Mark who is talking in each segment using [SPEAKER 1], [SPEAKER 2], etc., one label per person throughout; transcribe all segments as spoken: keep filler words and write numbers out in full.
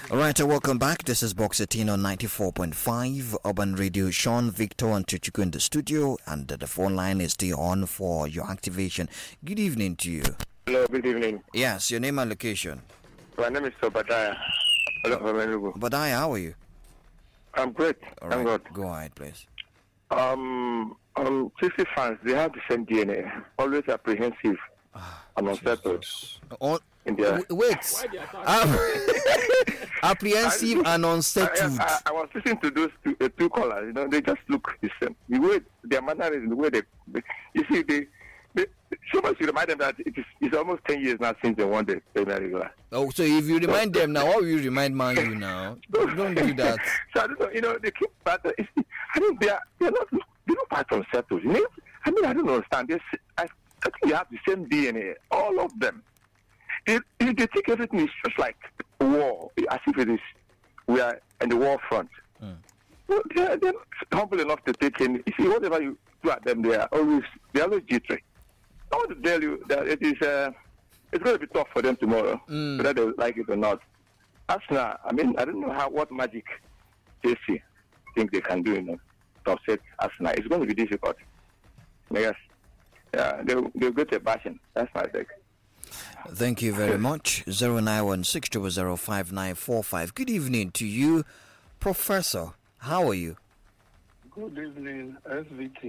[SPEAKER 1] All right, uh, welcome back. This is Boxer Teen on ninety-four point five Urban Radio. Sean, Victor, and Chuchuku in the studio, and uh, the phone line is still on for your activation. Good evening to you.
[SPEAKER 2] Hello, good evening.
[SPEAKER 1] Yes, your name and location.
[SPEAKER 2] My name is Obadiah. Hello,
[SPEAKER 1] Obadiah, how are you?
[SPEAKER 2] I'm great.
[SPEAKER 1] All
[SPEAKER 2] I'm
[SPEAKER 1] right,
[SPEAKER 2] good.
[SPEAKER 1] go ahead, please.
[SPEAKER 2] Um, um, Chelsea fans, they have the same D N A. Always apprehensive and unsettled.
[SPEAKER 1] On,
[SPEAKER 2] in their...
[SPEAKER 1] w- wait. Um, apprehensive and unsettled.
[SPEAKER 2] I, I, I was listening to those two, uh, two callers. You know, they just look the same. The way their manner is, the way they, they you see, they, they so much you remind them that it is it's almost ten years now since they won the Premier League.
[SPEAKER 1] Oh, so if you remind them now, what will you remind Man U now? Don't do that.
[SPEAKER 2] So I don't know. You know, they keep. But uh, I mean, they are they are not they're not part from settled. You know, I mean, I don't understand. They, I, I think they have the same D N A, all of them. They, they, they take everything is just like war, as if it is we are in the war front.
[SPEAKER 1] Mm.
[SPEAKER 2] Well, they are, they're not humble enough to take in. You see, whatever you do at them, they are always they are always jittery. I want to tell you that it is uh, it's going to be tough for them tomorrow,
[SPEAKER 1] mm.
[SPEAKER 2] whether they like it or not. Arsenal, I mean, I don't know how what magic Chelsea think they can do, you know, to upset Arsenal. It's going to be difficult. I guess, yeah, they'll, they'll go to a bashing. That's my take.
[SPEAKER 1] Thank you very much. zero nine one six zero zero five nine four five. Good evening to you, Professor. How are you?
[SPEAKER 3] Good evening, S V T.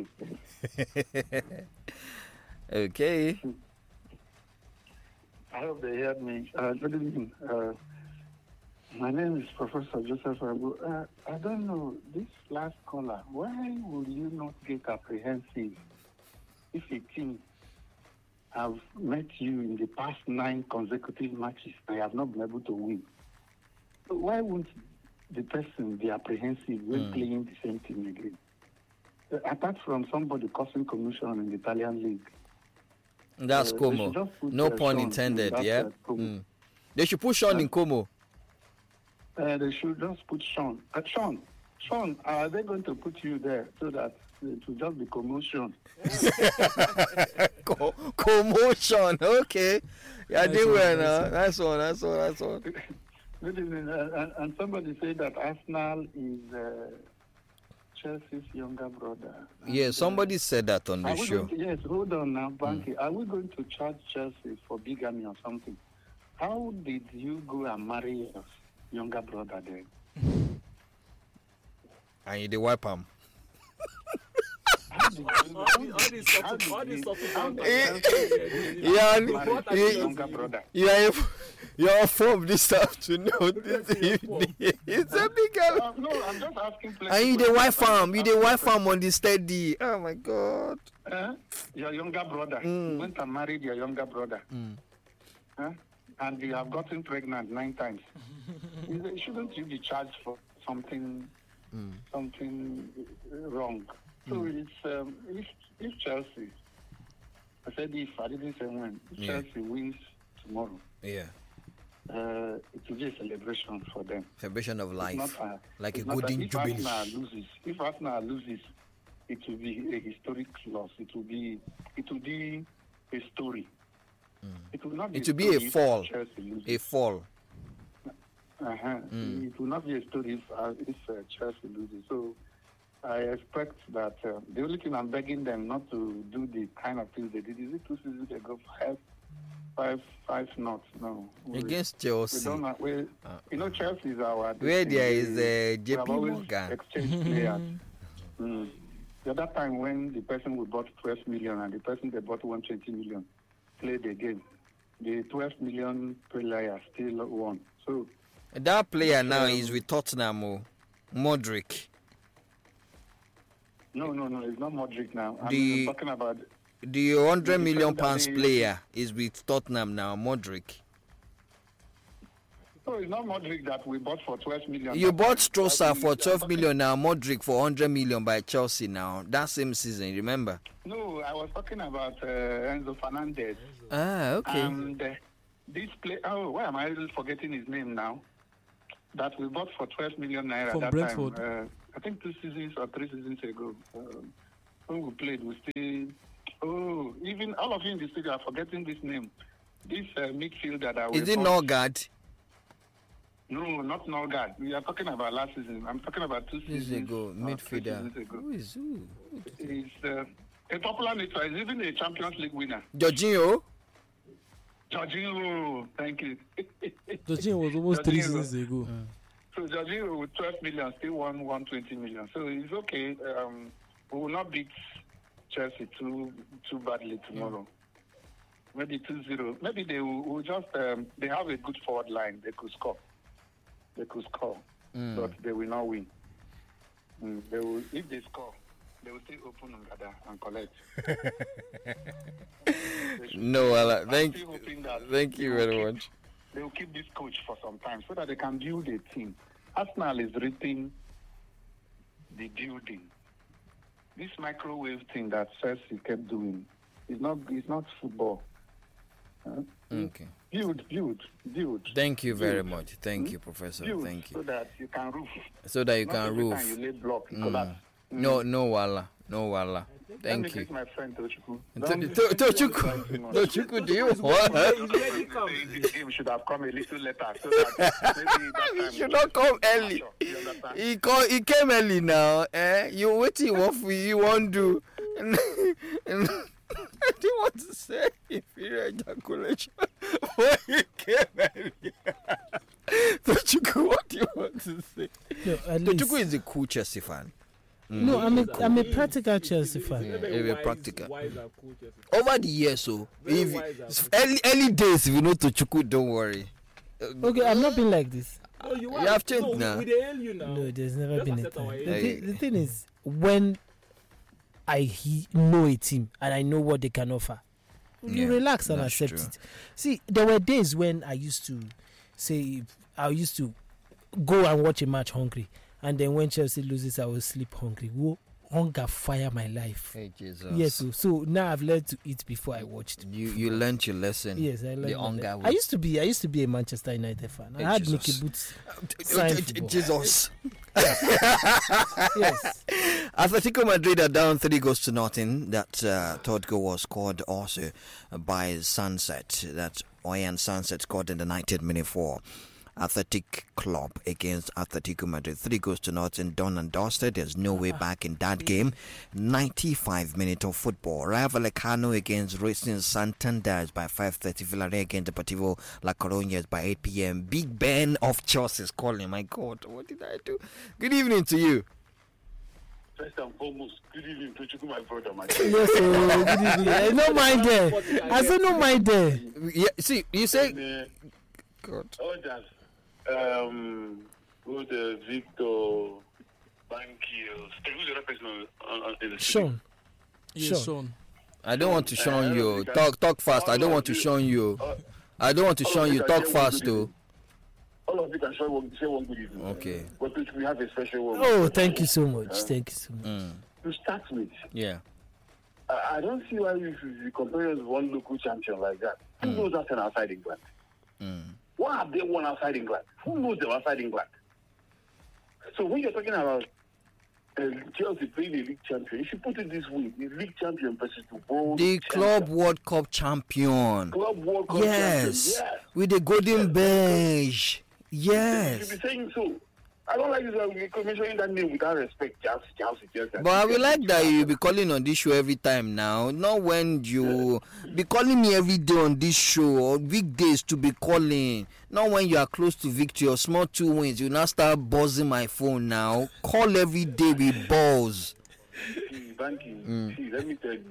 [SPEAKER 1] Okay.
[SPEAKER 3] I hope they heard me. Uh, good evening. Uh, my name is Professor Joseph Abu. Uh, I don't know, this last caller, why would you not get apprehensive if a team have met you in the past nine consecutive matches and have not been able to win? So why won't the person be apprehensive when mm. playing the same team again? Uh, apart from somebody causing commotion in the Italian league.
[SPEAKER 1] That's
[SPEAKER 3] uh,
[SPEAKER 1] Como. No
[SPEAKER 3] uh,
[SPEAKER 1] pun
[SPEAKER 3] Sean
[SPEAKER 1] intended,
[SPEAKER 3] in
[SPEAKER 1] yeah?
[SPEAKER 3] Uh,
[SPEAKER 1] mm. They should put Sean uh, in Como.
[SPEAKER 3] Uh, they should just put Sean. Uh, Sean, Sean, are they going to put you there so that it will just be commotion?
[SPEAKER 1] Co- commotion, okay. Yeah, they were now. That's all, that's all, that's all.
[SPEAKER 3] Good evening. Uh, and, and somebody said that Arsenal is uh, Chelsea's younger brother.
[SPEAKER 1] Yeah, somebody uh, said that on the show.
[SPEAKER 3] To, yes, hold on now, Banky. Mm. Are we going to charge Chelsea for bigamy or something? How did you go and marry your younger brother then?
[SPEAKER 1] And you did wipe him. Yeah, you're from this afternoon, this evening. It's a big
[SPEAKER 3] uh, No, I'm just asking.
[SPEAKER 1] And you the wife farm, you the wife farm on the steady. Oh my God.
[SPEAKER 3] Uh, your younger brother
[SPEAKER 1] mm.
[SPEAKER 3] went and married your younger brother.
[SPEAKER 1] Mm.
[SPEAKER 3] Huh? And you have gotten pregnant nine times. Shouldn't you be charged for something mm. something wrong? So mm. it's um, if if Chelsea, I said if I didn't say when, if yeah. Chelsea wins tomorrow,
[SPEAKER 1] yeah,
[SPEAKER 3] uh, it will be a celebration for them.
[SPEAKER 1] Celebration of life,
[SPEAKER 3] not, uh,
[SPEAKER 1] like a
[SPEAKER 3] golden
[SPEAKER 1] golden jubilee.
[SPEAKER 3] If Arsenal loses, if Arsenal loses, it will be a historic loss. It will be it will be a story.
[SPEAKER 1] Mm.
[SPEAKER 3] It will not be.
[SPEAKER 1] It will be a fall. A fall.
[SPEAKER 3] Uh-huh.
[SPEAKER 1] Mm.
[SPEAKER 3] It will not be a story if, uh, if uh, Chelsea loses. So I expect that uh, the only thing I'm begging them not to do the kind of things they did. Is it two seasons ago? Five, five, five not. No.
[SPEAKER 1] Against Chelsea.
[SPEAKER 3] We don't know, we, uh, you know, Chelsea is our.
[SPEAKER 1] Where there is uh, J P Morgan.
[SPEAKER 3] Exchange players. Mm. The other time when the person we bought twelve million and the person they bought one hundred twenty million played the game, the twelve million player still won. So
[SPEAKER 1] that player now um, is with Tottenham, Modric.
[SPEAKER 3] No, no, no, it's not Modric now. I'm,
[SPEAKER 1] the,
[SPEAKER 3] I'm talking about
[SPEAKER 1] the one hundred million pounds player is with Tottenham now, Modric.
[SPEAKER 3] No, it's not Modric that we bought for twelve million.
[SPEAKER 1] You bought Strossard for twelve million now, Modric for one hundred million by Chelsea now. That same season, remember?
[SPEAKER 3] No, I was talking about uh, Enzo Fernandez.
[SPEAKER 1] Ah, okay.
[SPEAKER 3] And uh, this play, oh, why am I forgetting his name now? That we bought for twelve million naira
[SPEAKER 4] From
[SPEAKER 3] that
[SPEAKER 4] Brentford.
[SPEAKER 3] time. Uh, I think two seasons or three seasons ago. Uh, when we played, we still. Oh, even all of you in the studio are forgetting this name. This uh, midfielder that we
[SPEAKER 1] Is it
[SPEAKER 3] bought.
[SPEAKER 1] Norgard?
[SPEAKER 3] No, not Norgard. We are talking about last season. I'm talking about two
[SPEAKER 1] Years
[SPEAKER 3] seasons
[SPEAKER 1] ago,
[SPEAKER 3] uh,
[SPEAKER 1] midfielder.
[SPEAKER 3] two seasons ago.
[SPEAKER 1] Who is who?
[SPEAKER 3] He's uh, a popular nature. He's even a Champions League winner.
[SPEAKER 1] Jorginho?
[SPEAKER 3] Jorginho, thank you.
[SPEAKER 4] Jorginho was almost three
[SPEAKER 3] Jorginho.
[SPEAKER 4] seasons ago.
[SPEAKER 1] Mm.
[SPEAKER 3] So Jorginho with twelve million still won one hundred twenty million. So it's okay. Um, we will not beat Chelsea too too badly tomorrow. Maybe two zero. Maybe they will, will just um, they have a good forward line. They could score. They could score,
[SPEAKER 1] Mm.
[SPEAKER 3] but they will not win. Mm, they will, if they score, they will still open and gather and collect.
[SPEAKER 1] No, well,
[SPEAKER 3] I'm
[SPEAKER 1] thank,
[SPEAKER 3] still hoping that
[SPEAKER 1] thank you
[SPEAKER 3] they will
[SPEAKER 1] very
[SPEAKER 3] keep-
[SPEAKER 1] much.
[SPEAKER 3] They will keep this coach for some time so that they can build a team. Arsenal is ripping the building. This microwave thing that Chelsea kept doing is not it's not football. Huh?
[SPEAKER 1] Okay.
[SPEAKER 3] Build, build, build.
[SPEAKER 1] Thank you very
[SPEAKER 3] Build.
[SPEAKER 1] much. Thank you, Professor.
[SPEAKER 3] Build
[SPEAKER 1] Thank
[SPEAKER 3] so
[SPEAKER 1] you.
[SPEAKER 3] that you can roof.
[SPEAKER 1] So that you
[SPEAKER 3] Not
[SPEAKER 1] can
[SPEAKER 3] every
[SPEAKER 1] roof.
[SPEAKER 3] time you lay block, you
[SPEAKER 1] Mm.
[SPEAKER 3] collapse. Mm.
[SPEAKER 1] No, no, wala. No, wala.
[SPEAKER 3] Let me
[SPEAKER 1] Thank you.
[SPEAKER 3] greet my friend Tochukwu.
[SPEAKER 1] To-
[SPEAKER 3] Don't-
[SPEAKER 1] to- Tochukwu, Tochukwu, do you what?
[SPEAKER 3] The game should have come a little later so that maybe that
[SPEAKER 1] He
[SPEAKER 3] time
[SPEAKER 1] should not come early.
[SPEAKER 3] You understand?
[SPEAKER 1] He come, he came early now. Eh? You waiting what for you won't do. I didn't want to say inferior ejaculation, but he came early. Tochukwu, what do you want to say?
[SPEAKER 5] No, at least,
[SPEAKER 1] Tochukwu is a cool Chelsea fan.
[SPEAKER 5] no, I'm a, I'm a practical Chelsea fan.
[SPEAKER 1] Yeah, very practical.
[SPEAKER 4] Wise and cool Chelsea.
[SPEAKER 1] Over the years, so
[SPEAKER 4] Very
[SPEAKER 1] if
[SPEAKER 4] wise and
[SPEAKER 1] if early early days, if you know Tochukwu, don't worry. Uh,
[SPEAKER 5] Okay, I'm not being like this.
[SPEAKER 4] No, you,
[SPEAKER 1] You have changed
[SPEAKER 4] no,
[SPEAKER 1] now.
[SPEAKER 4] We, we hail you now.
[SPEAKER 5] No, there's never
[SPEAKER 4] Just
[SPEAKER 5] been a
[SPEAKER 4] accept
[SPEAKER 5] time.
[SPEAKER 4] our
[SPEAKER 5] The,
[SPEAKER 1] age.
[SPEAKER 5] thi- the thing is, when I he, know a team and I know what they can offer, you
[SPEAKER 1] Yeah,
[SPEAKER 5] relax and
[SPEAKER 1] that's
[SPEAKER 5] accept
[SPEAKER 1] true.
[SPEAKER 5] it. See, there were days when I used to say, I used to go and watch a match hungry, and then when Chelsea loses, I will sleep hungry. Whoa, hunger fire my life.
[SPEAKER 1] Hey Jesus.
[SPEAKER 5] Yes, so, so now I've learned to eat before I watched.
[SPEAKER 1] You you learnt your lesson.
[SPEAKER 5] Yes, I learned.
[SPEAKER 1] The
[SPEAKER 5] my
[SPEAKER 1] hunger.
[SPEAKER 5] le- I
[SPEAKER 1] will-
[SPEAKER 5] used to be, I used to be a Manchester United fan. I
[SPEAKER 1] Hey,
[SPEAKER 5] had
[SPEAKER 1] Jesus.
[SPEAKER 5] Mickey Boots.
[SPEAKER 1] Uh,
[SPEAKER 5] Sign
[SPEAKER 1] J- J-
[SPEAKER 5] football.
[SPEAKER 1] Jesus.
[SPEAKER 5] Yes.
[SPEAKER 1] Atletico Madrid are down three goals to nothing. That uh, third goal was scored also by Sunset. That Oyan Sunset scored in the ninetieth minute for Athletic Club against Atletico Madrid. Three goals to nothing, done and dusted. There's no way back in that game. ninety-five minutes of football. Rayo Vallecano against Racing Santander is by five thirty. Villarreal against Deportivo La Coruña is by eight p.m. Big Ben of Chelsea is calling. My God, what did I do? Good evening to you.
[SPEAKER 3] First and foremost, good evening, Tochukwu, my brother, my
[SPEAKER 5] Yes, oh, good evening. I don't mind there. I said no mind there.
[SPEAKER 1] Yeah, see, you say
[SPEAKER 3] uh,
[SPEAKER 1] God.
[SPEAKER 3] others, um, who the Victor, Bankios, who's the other person on, on, in the
[SPEAKER 5] Sean.
[SPEAKER 4] Yes,
[SPEAKER 5] Sean.
[SPEAKER 4] Sean.
[SPEAKER 1] I don't want to
[SPEAKER 3] Uh,
[SPEAKER 1] shun you.
[SPEAKER 3] you can-
[SPEAKER 1] Talk, talk fast. I don't
[SPEAKER 3] all
[SPEAKER 1] want to
[SPEAKER 3] of you-
[SPEAKER 1] shun you.
[SPEAKER 3] Uh,
[SPEAKER 1] I don't want to
[SPEAKER 3] all
[SPEAKER 1] shun
[SPEAKER 3] of
[SPEAKER 1] you.
[SPEAKER 3] you
[SPEAKER 1] Talk
[SPEAKER 3] can share one
[SPEAKER 1] fast,
[SPEAKER 3] good
[SPEAKER 1] though.
[SPEAKER 3] all of you can share one, say one good evening.
[SPEAKER 1] Okay.
[SPEAKER 3] But we have a special one.
[SPEAKER 5] Oh, thank you so much. Thank you so much.
[SPEAKER 1] Mm.
[SPEAKER 3] To start with,
[SPEAKER 1] Yeah.
[SPEAKER 3] I, I don't see why you should be comparing one local champion like that. Who knows Arsenal outside England?
[SPEAKER 1] Mm.
[SPEAKER 3] What have they won outside England? Who knows them outside England? So when you're talking about uh, Chelsea playing a league champion, you should put it this way: the league champion versus the world
[SPEAKER 1] The
[SPEAKER 3] champion.
[SPEAKER 1] Club World Cup champion.
[SPEAKER 3] Club World Cup
[SPEAKER 1] Yes.
[SPEAKER 3] champion. Yes.
[SPEAKER 1] With the golden beige.
[SPEAKER 3] You
[SPEAKER 1] Yes.
[SPEAKER 3] should be saying so. I don't like this uh, we're mentioning that name without respect. Chelsea, Chelsea, Chelsea.
[SPEAKER 1] But I will like that you be calling on this show every time now. Not when you be calling me every day on this show or weekdays to be calling. Not when you are close to victory or small two wins. You now start buzzing my phone now. Call every day with balls.
[SPEAKER 3] See, Banky,
[SPEAKER 1] Mm.
[SPEAKER 3] see, let me tell you,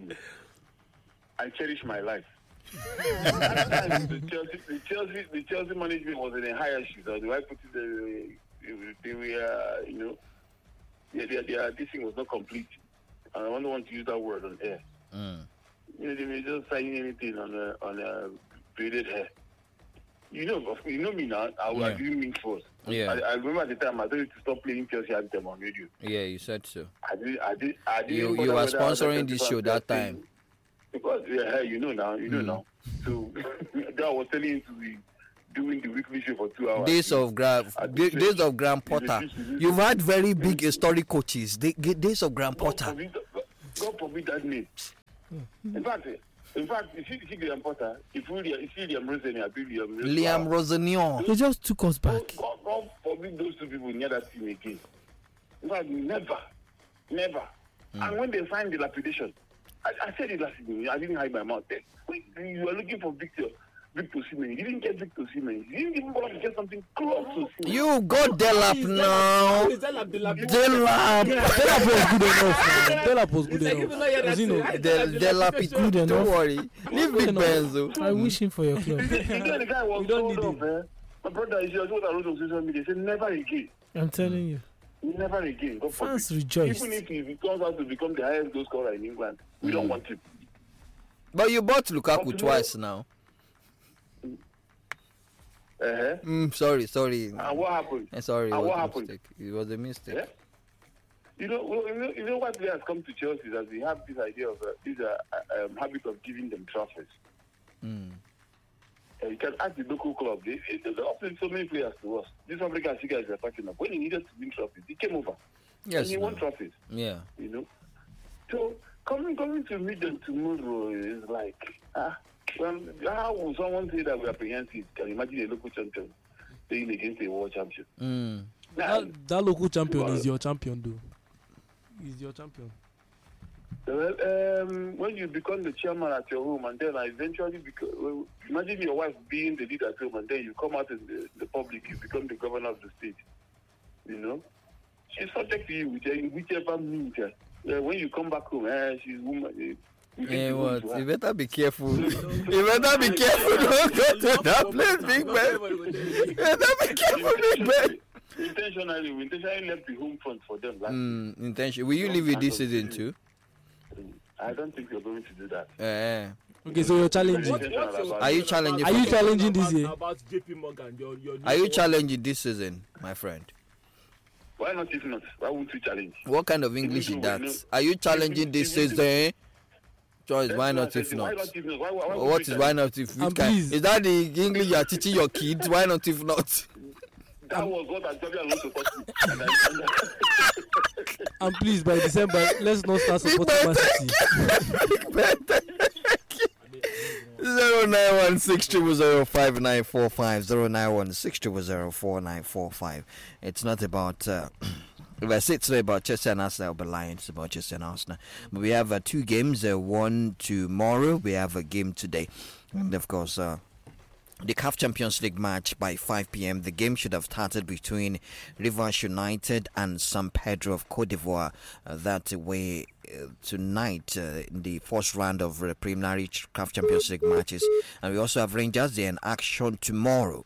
[SPEAKER 3] I cherish my life. That time, the Chelsea, the Chelsea, the Chelsea management was in a higher shoes. Or the way I put it, they, they were, you know, their, their, their, this thing was not complete. And I don't want to use that word on air.
[SPEAKER 1] Mm.
[SPEAKER 3] You know, they were just signing anything on a on a braided hair. You know, you know me now. I,
[SPEAKER 1] Yeah.
[SPEAKER 3] I didn't mean force.
[SPEAKER 1] Yeah.
[SPEAKER 3] I, I remember at the time I told you to stop playing Chelsea anthem on radio.
[SPEAKER 1] Yeah, you said so.
[SPEAKER 3] I did. I did. I did.
[SPEAKER 1] You you were sponsoring this show that time.
[SPEAKER 3] Because yeah, you know now. You know
[SPEAKER 1] Mm.
[SPEAKER 3] now. So that I was telling you to be doing the weekly show for two hours.
[SPEAKER 1] Days of Grand
[SPEAKER 3] I
[SPEAKER 1] da-
[SPEAKER 3] did
[SPEAKER 1] Days
[SPEAKER 3] say-
[SPEAKER 1] of Grand
[SPEAKER 3] you did-
[SPEAKER 1] Potter.
[SPEAKER 3] you did-
[SPEAKER 1] You've had very big historic coaches. They, Days of Grand
[SPEAKER 3] God
[SPEAKER 1] Potter.
[SPEAKER 3] forbid, God forbid that name. In fact, in fact, you see, you see Graham Potter. If you you see Liam Rosen, I believe Liam.
[SPEAKER 1] Liam Rosenio.
[SPEAKER 5] They just took us back.
[SPEAKER 3] God, God see those two people near that team again. In fact, never, never. Mm. And when they signed the lapidation, I, I said it last evening. I didn't hide my mouth. Then you were looking for Victor. Victor Osimhen. You didn't get Victor Osimhen. You didn't even want to get something close to Osimhen.
[SPEAKER 1] You got Delap now.
[SPEAKER 4] Delap, Delap,
[SPEAKER 1] Delap.
[SPEAKER 5] Delap was good enough. Delap was good enough. You know,
[SPEAKER 1] Delap is good enough. Don't worry. Leave Big Benzo.
[SPEAKER 5] I wish him for your club.
[SPEAKER 3] You know, the guy was sold off, eh? My brother is just what I wrote on social media. He said, never again.
[SPEAKER 5] I'm telling you.
[SPEAKER 3] Never again. God
[SPEAKER 5] Fans
[SPEAKER 3] forbid.
[SPEAKER 5] rejoiced.
[SPEAKER 3] Even if he comes out to become the highest goal scorer in England, we mm. don't want him.
[SPEAKER 1] But you bought Lukaku but twice now.
[SPEAKER 3] Uh-huh.
[SPEAKER 1] Mm, sorry, sorry.
[SPEAKER 3] And what happened?
[SPEAKER 1] Uh, sorry,
[SPEAKER 3] and
[SPEAKER 1] it was
[SPEAKER 3] what
[SPEAKER 1] a
[SPEAKER 3] happened?
[SPEAKER 1] mistake. It was a mistake.
[SPEAKER 3] Yeah? You know, well, you know, you know what has come to Chelsea is that we have this idea of uh, this uh, um, habit of giving them trophies.
[SPEAKER 1] Mm.
[SPEAKER 3] Uh, you can ask the local club. They, they, they offer so many players to us. This African guys are packing up. When he needed to win trophies, he came over.
[SPEAKER 1] Yes,
[SPEAKER 3] and he
[SPEAKER 1] no.
[SPEAKER 3] won trophies.
[SPEAKER 1] Yeah.
[SPEAKER 3] You know. So coming coming to meet them tomorrow is like ah. Well, how will someone say that we are apprehensive? Can you imagine a local champion playing against a world champion?
[SPEAKER 1] Mm.
[SPEAKER 4] Now, that, that local champion well, is your champion, though. He's your champion.
[SPEAKER 3] Well, um, when you become the chairman at your home, and then eventually, become, well, imagine your wife being the leader at home, and then you come out in the, the public, you become the governor of the state. You know, she's subject to you whichever, whichever means. Uh, when you come back home, uh, she's woman. Uh,
[SPEAKER 1] Hey, what? You better be careful. You better be careful. Don't go to that place, Big Ben. You better be careful, Big Ben.
[SPEAKER 3] Intentionally, we intentionally left the home front for them. Last
[SPEAKER 1] mm, intention. Will you leave it this season too?
[SPEAKER 3] I don't think you're going to do that.
[SPEAKER 1] Uh,
[SPEAKER 4] okay, so you're challenging.
[SPEAKER 3] What, your,
[SPEAKER 1] are you challenging?
[SPEAKER 4] Are you challenging this year?
[SPEAKER 6] About J P Morgan, your, your
[SPEAKER 1] are you challenging this season, my friend?
[SPEAKER 3] Why not if not? Why would you challenge?
[SPEAKER 1] What kind of English is that? Are you challenging this season? Choice, why not if not?
[SPEAKER 3] Why, why, why
[SPEAKER 1] what is why not if
[SPEAKER 4] not?
[SPEAKER 1] Can, is that the English you are teaching your kids? Why not if not?
[SPEAKER 3] That um, was what I told you I was supposed to.
[SPEAKER 4] And please, by December, let's not start supporting Man City.
[SPEAKER 1] Zero nine one six triple zero five nine four five zero nine one six triple zero four nine four five. It's not about. Uh, If I say it's about Chelsea and Arsenal, I'll be lying. It's about Chelsea and Arsenal. But we have uh, two games. Uh, one tomorrow. We have a game today. And, of course, uh, the C A F Champions League match by five p.m. The game should have started between Rivers United and San Pedro of Cote d'Ivoire. Uh, that way uh, tonight uh, in the first round of uh, preliminary C A F Champions League matches. And we also have Rangers in action tomorrow.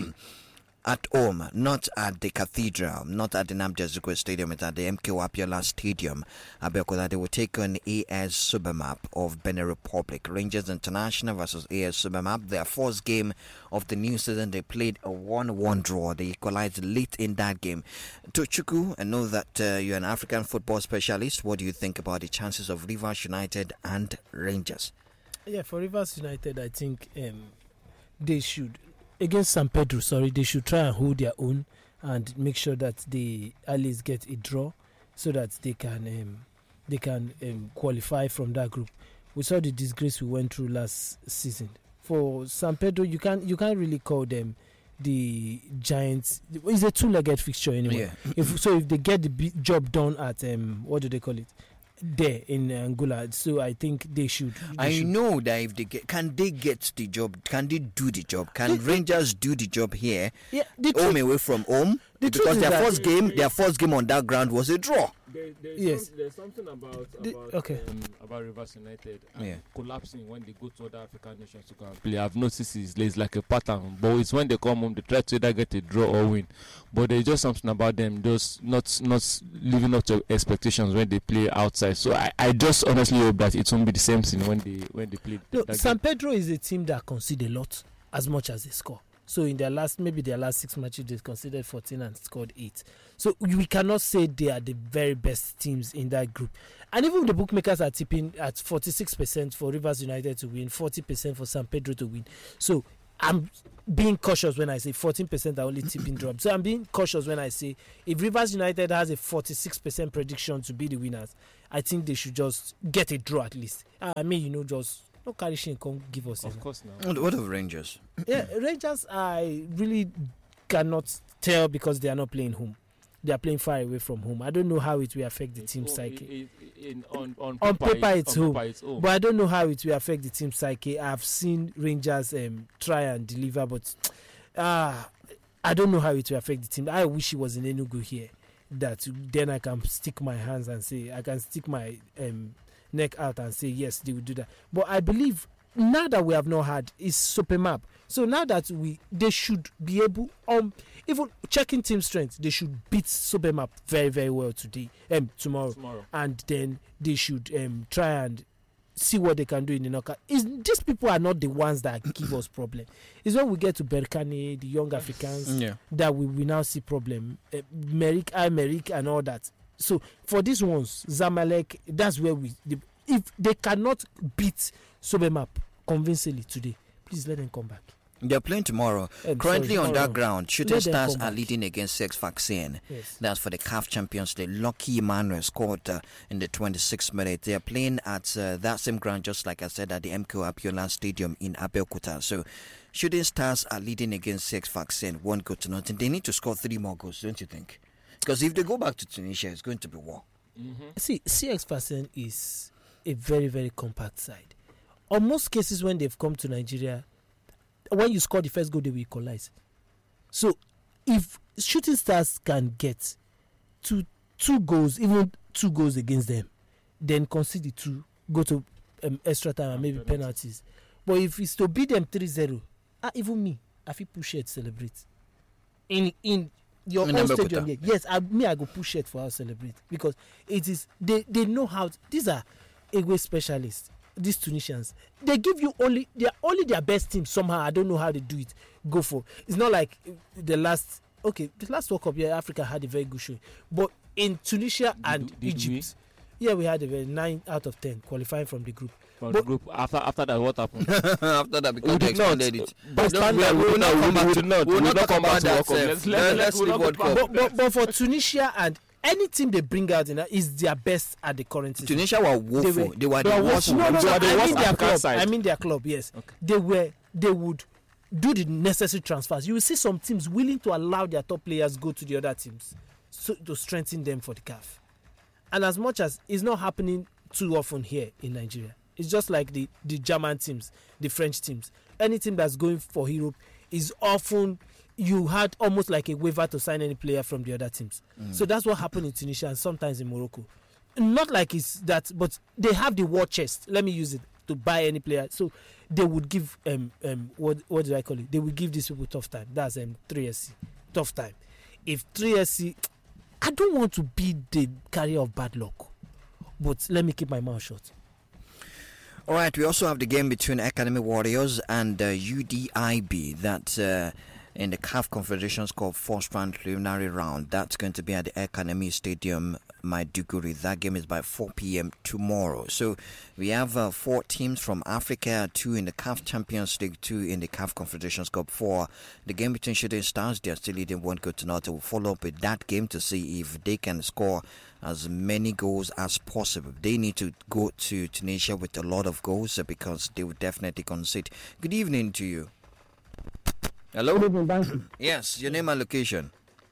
[SPEAKER 1] At home, not at the Cathedral, not at the Nnamdi Azikiwe Stadium, it's at the M K O Abiola Stadium. Abeokuta, they will take on A S Supermap of Benin Republic. Rangers International versus A S Supermap. Their first game of the new season, they played a one one draw. They equalized late in that game. Tochukwu, I know that uh, you're an African football specialist. What do you think about the chances of Rivers United and Rangers?
[SPEAKER 5] Yeah, for Rivers United, I think um, they should... Against San Pedro, sorry, they should try and hold their own and make sure that they at least get a draw so that they can um, they can um, qualify from that group. We saw the disgrace we went through last season. For San Pedro, you can't you can't really call them the Giants. It's a two-legged fixture anyway. Yeah. If so, if they get the b- job done at um, what do they call it? There in Angola, so I think they should. They
[SPEAKER 1] I
[SPEAKER 5] should.
[SPEAKER 1] know that if they get, can they get the job? Can they do the job? Can
[SPEAKER 5] they,
[SPEAKER 1] Rangers do the job here?
[SPEAKER 5] Yeah, the
[SPEAKER 1] home truth, away from home,
[SPEAKER 5] the
[SPEAKER 1] because their first game, their first game on that ground was a draw.
[SPEAKER 6] There, there's,
[SPEAKER 5] yes.
[SPEAKER 6] some, there's something about
[SPEAKER 5] the,
[SPEAKER 6] about,
[SPEAKER 5] okay.
[SPEAKER 6] um, about Rivers United and
[SPEAKER 1] yeah.
[SPEAKER 6] collapsing when they go to other African nations to go and play. I've noticed it's, it's like a pattern, but it's when they come home they try to either get a draw or win. But there's just something about them just not not living up to expectations when they play outside. So I, I just honestly hope that it won't be the same thing when they when they play.
[SPEAKER 5] No, San Pedro is a team that concede a lot as much as they score. So in their last, maybe their last six matches, they conceded fourteen and scored eight. So we cannot say they are the very best teams in that group. And even the bookmakers are tipping at forty-six percent for Rivers United to win, forty percent for San Pedro to win. So I'm being cautious when I say fourteen percent are only tipping drop. So I'm being cautious when I say if Rivers United has a forty-six percent prediction to be the winners, I think they should just get a draw at least. I mean, you know, just no carry can't give us.
[SPEAKER 6] Of
[SPEAKER 5] enough.
[SPEAKER 6] course, now.
[SPEAKER 1] What of Rangers?
[SPEAKER 5] Yeah, Rangers, I really cannot tell because they are not playing home. They are playing far away from home. I don't know how it will affect the
[SPEAKER 6] It's
[SPEAKER 5] team
[SPEAKER 6] home,
[SPEAKER 5] psyche.
[SPEAKER 6] it- it- in- on, on
[SPEAKER 5] On
[SPEAKER 6] paper,
[SPEAKER 5] paper, it's
[SPEAKER 6] on
[SPEAKER 5] home.
[SPEAKER 6] paper it's home.
[SPEAKER 5] But I don't know how it will affect the team psyche. I've seen Rangers um, try and deliver, but uh, I don't know how it will affect the team. I wish it was in Enugu here. That then I can stick my hands and say, I can stick my um, neck out and say, yes, they will do that. But I believe now that we have not had is Supermap. So now that we, they should be able, um, even checking team strength, they should beat Supermap very, very well today, um, tomorrow.
[SPEAKER 6] Tomorrow.
[SPEAKER 5] And then they should um, try and see what they can do in the knockout. Is these people are not the ones that give us problem. It's when we get to Berkane, the young Africans,
[SPEAKER 1] Yeah.
[SPEAKER 5] that we will now see problem. Uh, Merrick, I Merrick, and all that. So for these ones, Zamalek, that's where we. The, if they cannot beat Sobemap convincingly today, please let them come back.
[SPEAKER 1] They're playing tomorrow.
[SPEAKER 5] Um,
[SPEAKER 1] Currently
[SPEAKER 5] sorry,
[SPEAKER 1] on
[SPEAKER 5] tomorrow.
[SPEAKER 1] that ground, Shooting
[SPEAKER 5] Let them
[SPEAKER 1] Stars
[SPEAKER 5] come
[SPEAKER 1] are
[SPEAKER 5] back.
[SPEAKER 1] leading against Sex Vaccine.
[SPEAKER 5] Yes.
[SPEAKER 1] That's for the C A F Champions League. Lucky Emmanuel scored uh, in the twenty-sixth minute. They are playing at uh, that same ground, just like I said, at the M K O Abiola Stadium in Abeokuta. So, Shooting Stars are leading against Sex Vaccine. One goal to nothing. They need to score three more goals, don't you think? Because if they go back to Tunisia, it's going to be war.
[SPEAKER 5] See, C X Percent is a very, very compact side. On most cases, when they've come to Nigeria, when you score the first goal, they will equalize. So, if Shooting Stars can get two two goals, even two goals against them, then concede the two, go to um, extra time and maybe penalties. But if it's to beat them three zero, ah, even me, I feel push it celebrate. In in your
[SPEAKER 1] In
[SPEAKER 5] own
[SPEAKER 1] Abeokuta.
[SPEAKER 5] stadium, yeah. Yes, I, me I go push it for us celebrate because it is they they know how. To, these are Egwe specialists. These Tunisians, they give you only they are only their best team somehow. I don't know how they do it. Go for it's not like the last okay the last World Cup. Yeah, Africa had a very good show, but in Tunisia and
[SPEAKER 6] did
[SPEAKER 5] Egypt, yeah, we had a very nine out of ten qualifying from the group.
[SPEAKER 6] From
[SPEAKER 5] But-
[SPEAKER 6] the group. After after that, what happened?
[SPEAKER 1] After that, because
[SPEAKER 6] We
[SPEAKER 1] they
[SPEAKER 6] did not.
[SPEAKER 1] expanded it.
[SPEAKER 6] By
[SPEAKER 1] No,
[SPEAKER 6] standard,
[SPEAKER 1] we
[SPEAKER 6] we
[SPEAKER 1] will
[SPEAKER 6] will
[SPEAKER 1] not
[SPEAKER 6] not-
[SPEAKER 1] come back
[SPEAKER 6] we
[SPEAKER 1] to
[SPEAKER 6] will not-
[SPEAKER 1] we will
[SPEAKER 6] we will
[SPEAKER 1] not
[SPEAKER 6] not
[SPEAKER 1] talk
[SPEAKER 6] come back
[SPEAKER 1] about
[SPEAKER 6] to
[SPEAKER 1] that.
[SPEAKER 6] World Cup.
[SPEAKER 1] Sef.
[SPEAKER 6] Let's-
[SPEAKER 1] Let-
[SPEAKER 6] let's-
[SPEAKER 1] Let's
[SPEAKER 6] we'll
[SPEAKER 1] leave
[SPEAKER 6] not
[SPEAKER 1] World
[SPEAKER 6] go back.
[SPEAKER 1] Cup.
[SPEAKER 5] But, but but for Tunisia and any team they bring out in that is their best at the current season.
[SPEAKER 1] Tunisia were woeful. They were
[SPEAKER 6] they
[SPEAKER 1] the
[SPEAKER 6] were
[SPEAKER 1] worst.
[SPEAKER 6] woeful.
[SPEAKER 5] No, no,
[SPEAKER 6] They
[SPEAKER 5] no.
[SPEAKER 6] are the
[SPEAKER 5] I
[SPEAKER 6] worst
[SPEAKER 5] mean their
[SPEAKER 6] African
[SPEAKER 5] club.
[SPEAKER 6] side.
[SPEAKER 5] I mean their club. Yes,
[SPEAKER 6] Okay.
[SPEAKER 5] they were. They would do the necessary transfers. You will see some teams willing to allow their top players go to the other teams, so to strengthen them for the C A F. And as much as it's not happening too often here in Nigeria, it's just like the the German teams, the French teams. Any team that's going for Europe is often you had almost like a waiver to sign any player from the other teams. So that's what happened in Tunisia and sometimes in Morocco. Not like it's that, but they have the war chest. Let me use it to buy any player. So they would give um um what what do I call it? They would give these people tough time. That's um three S C tough time. If three S C, I don't want to be the carrier of bad luck, but let me keep my mouth shut.
[SPEAKER 1] All right, we also have the game between Academy Warriors and uh, U D I B that uh, in the C A F Confederations Cup first round preliminary round. That's going to be at the Academy Stadium, Maiduguri. That game is by four p.m. tomorrow. So we have uh, four teams from Africa, two in the C A F Champions League, two in the C A F Confederations Cup. For the game between Shooting Stars, they are still leading one goal to nothing. We'll follow up with that game to see if they can score as many goals as possible. They need to go to Tunisia with a lot of goals uh, because they will definitely concede. Good evening to you. Hello?
[SPEAKER 7] Good evening, thank you.
[SPEAKER 1] Yes, your name and location.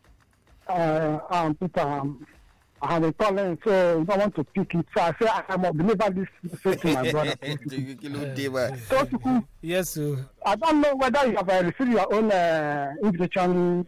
[SPEAKER 7] Uh, um, Peter, um, I have a calling, so I want to pick it. So I say I must deliver this message to my brother. So,
[SPEAKER 5] Yes, sir.
[SPEAKER 7] I don't know whether you have uh, received your own uh, invitation,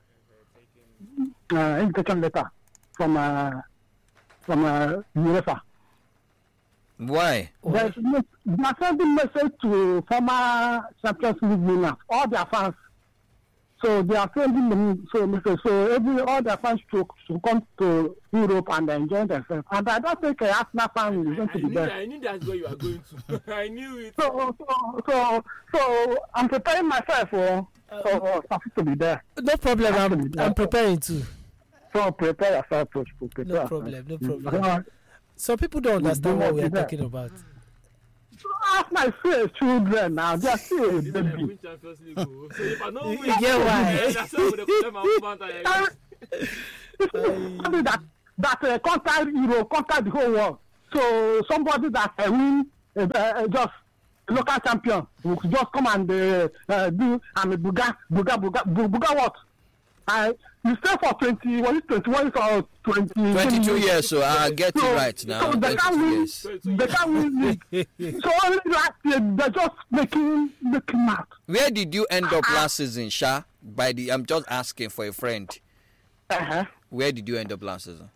[SPEAKER 7] uh, invitation letter from uh, from uh, UEFA.
[SPEAKER 1] Why?
[SPEAKER 7] There's no- They are sending message to former Champions League winners, all their fans. So they are sending them so message. So every all their fans to, to come to Europe and enjoy themselves. And I don't think a Arsenal fan is going
[SPEAKER 4] I
[SPEAKER 7] to be
[SPEAKER 4] knew,
[SPEAKER 7] there.
[SPEAKER 4] I knew that's where you are going to. I knew it.
[SPEAKER 7] So so so so I'm preparing myself for for for to be there.
[SPEAKER 5] No problem. I'm, I'm preparing too.
[SPEAKER 7] So prepare yourself to, to prepare.
[SPEAKER 5] No
[SPEAKER 7] yourself.
[SPEAKER 5] problem. No problem.
[SPEAKER 7] Uh,
[SPEAKER 5] Some people don't understand what we are
[SPEAKER 7] Yeah.
[SPEAKER 5] talking about.
[SPEAKER 7] Arsenal is still children now. They are still a
[SPEAKER 4] This is like
[SPEAKER 7] baby.
[SPEAKER 4] win Champions League. oh. So if I know
[SPEAKER 5] You-
[SPEAKER 4] win,
[SPEAKER 5] you get why?
[SPEAKER 4] that's why we dey put them out front and everything.
[SPEAKER 7] Somebody that that uh, conquered Europe, conquered the whole world. So somebody that uh, win uh, uh, just a local champion will just come and uh, uh, do and buga buga buga bu- buga what? I you stay for twenty, was it twenty-one or twenty?
[SPEAKER 1] twenty-two years, so I get it right now.
[SPEAKER 7] So they can't
[SPEAKER 1] twenty-two
[SPEAKER 7] win.
[SPEAKER 1] years.
[SPEAKER 7] They can't win league. So only last year they're just making making mad.
[SPEAKER 1] Where did you end up last season, Sha? By the, I'm just asking for a friend.
[SPEAKER 7] Uh huh.
[SPEAKER 1] Where did you end up last season?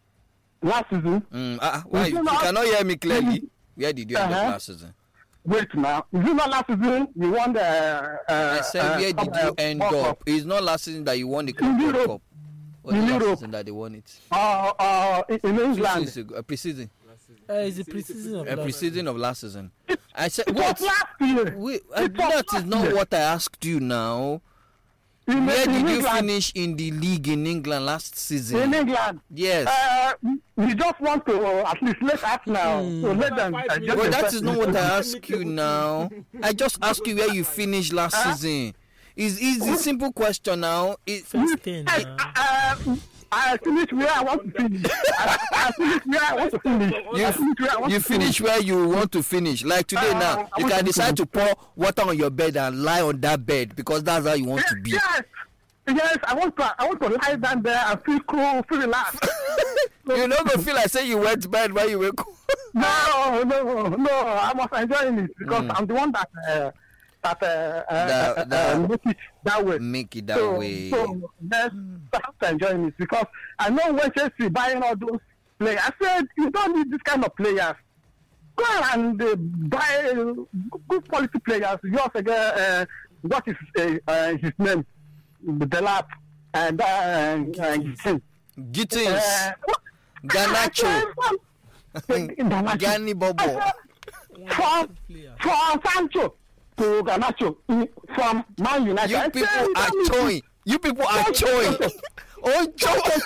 [SPEAKER 7] Last season.
[SPEAKER 1] Mm, uh, why
[SPEAKER 7] Is
[SPEAKER 1] you
[SPEAKER 7] it not-
[SPEAKER 1] cannot hear me clearly? Where did you end up
[SPEAKER 7] Uh-huh.
[SPEAKER 1] last season?
[SPEAKER 7] Wait now. Is it not last season? You won the. Uh,
[SPEAKER 1] I said,
[SPEAKER 7] uh,
[SPEAKER 1] where did
[SPEAKER 7] uh,
[SPEAKER 1] you end
[SPEAKER 7] World
[SPEAKER 1] up?
[SPEAKER 7] Cup.
[SPEAKER 1] It's not last season that you won the
[SPEAKER 7] In
[SPEAKER 1] World
[SPEAKER 7] Europe.
[SPEAKER 1] Cup. Or
[SPEAKER 7] In
[SPEAKER 1] the last
[SPEAKER 7] Europe.
[SPEAKER 1] season that they won it.
[SPEAKER 7] Uh, uh, in, in
[SPEAKER 1] Two
[SPEAKER 7] England.
[SPEAKER 1] seasons ago, a pre-season.
[SPEAKER 5] Uh, it's a pre-season of
[SPEAKER 1] A
[SPEAKER 5] last
[SPEAKER 1] pre-season of last season. I said,
[SPEAKER 7] It was
[SPEAKER 1] what?
[SPEAKER 7] last year.
[SPEAKER 1] Wait, uh,
[SPEAKER 7] It was
[SPEAKER 1] that is
[SPEAKER 7] last
[SPEAKER 1] not
[SPEAKER 7] year.
[SPEAKER 1] what I asked you now.
[SPEAKER 7] In,
[SPEAKER 1] Where
[SPEAKER 7] in
[SPEAKER 1] did you
[SPEAKER 7] England.
[SPEAKER 1] finish in the league in England last
[SPEAKER 7] In
[SPEAKER 1] season?
[SPEAKER 7] England.
[SPEAKER 1] Yes.
[SPEAKER 7] Uh, we just want to uh, at least let us now. So let them. Uh, get
[SPEAKER 1] But
[SPEAKER 7] the
[SPEAKER 1] that
[SPEAKER 7] first
[SPEAKER 1] is not what I
[SPEAKER 7] position.
[SPEAKER 1] asked you now. I just asked you where you finished last
[SPEAKER 7] Huh?
[SPEAKER 1] season. It's, it's a simple question now. It,
[SPEAKER 5] First ten
[SPEAKER 7] I,
[SPEAKER 5] now.
[SPEAKER 7] uh, I finish where I want to finish. I, I finish where I want to finish. I finish where I want
[SPEAKER 1] you
[SPEAKER 7] to
[SPEAKER 1] finish where you want to finish. Like today
[SPEAKER 7] Uh,
[SPEAKER 1] now,
[SPEAKER 7] I
[SPEAKER 1] you
[SPEAKER 7] want
[SPEAKER 1] can
[SPEAKER 7] to
[SPEAKER 1] decide to pour water on your bed and lie on that bed because that's how you want to be.
[SPEAKER 7] Yes, yes. I want to. I want to lie down there and feel cool, feel relaxed.
[SPEAKER 1] You're not going to feel like say you went to bed when you wake up.
[SPEAKER 7] No, no, no. I must enjoy it because I'm the one that uh, that uh, uh,
[SPEAKER 1] That-
[SPEAKER 7] uh,
[SPEAKER 1] that-
[SPEAKER 7] uh, make it that way.
[SPEAKER 1] Make it that
[SPEAKER 7] so,
[SPEAKER 1] way.
[SPEAKER 7] So let's start enjoying it because I know when Chelsea buying all those players, I said you don't need this kind of players. Go and uh, buy uh, good quality players. Yours again, uh, what is uh, uh, his name? Delap and uh, and and
[SPEAKER 1] Gittins,
[SPEAKER 7] uh,
[SPEAKER 1] Garnacho,
[SPEAKER 7] Garnacho.
[SPEAKER 1] Gani Bobo.
[SPEAKER 7] From from Sancho to Garnacho from Man United.
[SPEAKER 1] You
[SPEAKER 7] I
[SPEAKER 1] people
[SPEAKER 7] said,
[SPEAKER 1] are
[SPEAKER 7] don't need
[SPEAKER 1] chewing. You people are chewing. Oh, chewing.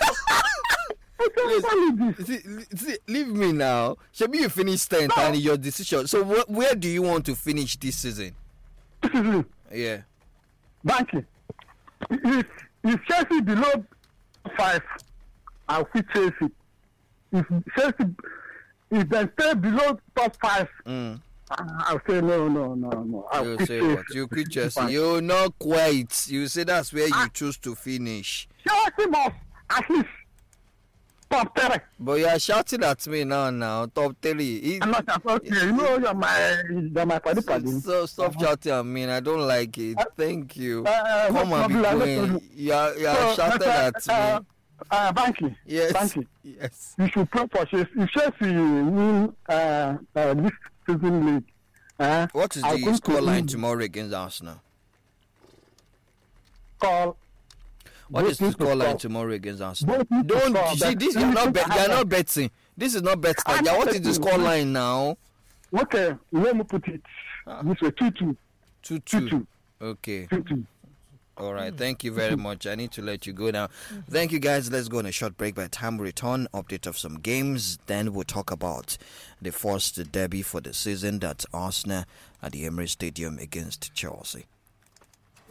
[SPEAKER 7] I said, don't need this.
[SPEAKER 1] See, see, leave me now. Shabi, you finished tenth and your decision. So wh- where do you want to finish this season?
[SPEAKER 7] This is it.
[SPEAKER 1] Yeah.
[SPEAKER 7] Banky. If if Chelsea below five, I'll fit Chelsea. If Chelsea, if they stay below top five,
[SPEAKER 1] Mm.
[SPEAKER 7] I'll say no, no, no, no. I'll
[SPEAKER 1] You
[SPEAKER 7] quit
[SPEAKER 1] say
[SPEAKER 7] Chelsea.
[SPEAKER 1] what? You quit Chelsea.
[SPEAKER 7] Banky.
[SPEAKER 1] You not quite. You say that's where you
[SPEAKER 7] Ah.
[SPEAKER 1] choose to finish.
[SPEAKER 7] Chelsea must at least top three.
[SPEAKER 1] But you are shouting at me now. Now top three. It-
[SPEAKER 7] I'm not okay. You know you're my you're my party party.
[SPEAKER 1] So stop shouting at me. I don't like it. Thank you.
[SPEAKER 7] Uh, no
[SPEAKER 1] Come and be
[SPEAKER 7] problem, no
[SPEAKER 1] going.
[SPEAKER 7] problem.
[SPEAKER 1] You are, you are
[SPEAKER 7] So,
[SPEAKER 1] shouting
[SPEAKER 7] uh,
[SPEAKER 1] at
[SPEAKER 7] uh,
[SPEAKER 1] me.
[SPEAKER 7] Uh, Banky.
[SPEAKER 1] Yes.
[SPEAKER 7] Banky.
[SPEAKER 1] Yes.
[SPEAKER 7] You should pray for Chelsea. If Chelsea win uh, uh, this season league, uh,
[SPEAKER 1] What is
[SPEAKER 7] I'm
[SPEAKER 1] the
[SPEAKER 7] going to
[SPEAKER 1] scoreline
[SPEAKER 7] win.
[SPEAKER 1] tomorrow against Arsenal?
[SPEAKER 7] Call.
[SPEAKER 1] What
[SPEAKER 7] both
[SPEAKER 1] is the
[SPEAKER 7] need to
[SPEAKER 1] scoreline
[SPEAKER 7] score.
[SPEAKER 1] tomorrow against Arsenal?
[SPEAKER 7] Both need to
[SPEAKER 1] Don't
[SPEAKER 7] score,
[SPEAKER 1] you see
[SPEAKER 7] but
[SPEAKER 1] this. You're
[SPEAKER 7] anything
[SPEAKER 1] not bet.
[SPEAKER 7] can
[SPEAKER 1] You're not
[SPEAKER 7] happen.
[SPEAKER 1] betting. This is not betting.
[SPEAKER 7] I'm
[SPEAKER 1] Yeah,
[SPEAKER 7] not
[SPEAKER 1] what is the
[SPEAKER 7] betting.
[SPEAKER 1] scoreline now?
[SPEAKER 7] Okay, let me put it this way: two two,
[SPEAKER 1] Two
[SPEAKER 7] two
[SPEAKER 1] two.
[SPEAKER 7] two,
[SPEAKER 1] Okay.
[SPEAKER 7] two two.
[SPEAKER 1] All right. Thank you very much. I need to let you go now. Thank you, guys. Let's go on a short break. By the time we return, update of some games. Then we'll talk about the first derby for the season. That's Arsenal at the Emirates Stadium against Chelsea.